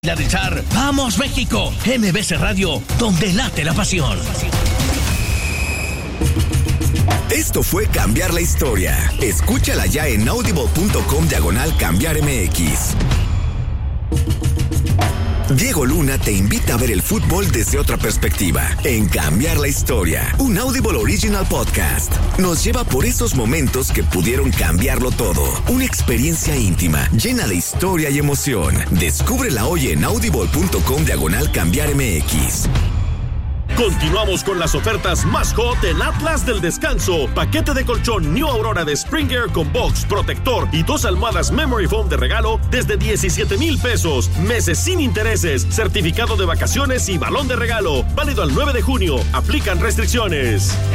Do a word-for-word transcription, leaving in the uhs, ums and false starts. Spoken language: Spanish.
La de Char, ¡vamos México! M B C Radio, donde late la pasión. Esto fue Cambiar la Historia. Escúchala ya en audible.com diagonal cambiar MX. Diego Luna te invita a ver el fútbol desde otra perspectiva en Cambiar la Historia, un Audible Original Podcast. Nos lleva por esos momentos que pudieron cambiarlo todo. Una experiencia íntima, llena de historia y emoción. Descúbrela hoy en audible.com diagonal cambiar MX. Continuamos con las ofertas más hot en Atlas del Descanso. Paquete de colchón New Aurora de Spring Air con box, protector y dos almohadas Memory Foam de regalo desde diecisiete mil pesos. Meses sin intereses, certificado de vacaciones y balón de regalo. Válido al nueve de junio. Aplican restricciones.